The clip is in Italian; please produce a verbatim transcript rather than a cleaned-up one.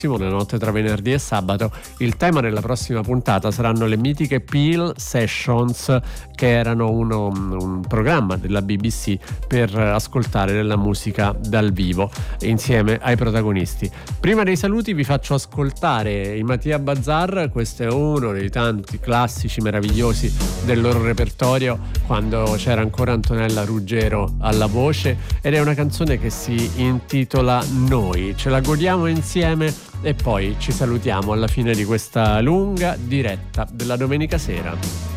La notte tra venerdì e sabato. Il tema della prossima puntata saranno le mitiche Peel Sessions, che erano uno, un programma della B B C per ascoltare della musica dal vivo insieme ai protagonisti. Prima dei saluti vi faccio ascoltare i Mattia Bazar. Questo è uno dei tanti classici meravigliosi del loro repertorio, quando c'era ancora Antonella Ruggero alla voce, ed è una canzone che si intitola Noi. Ce la godiamo insieme e poi ci salutiamo alla fine di questa lunga diretta della domenica sera.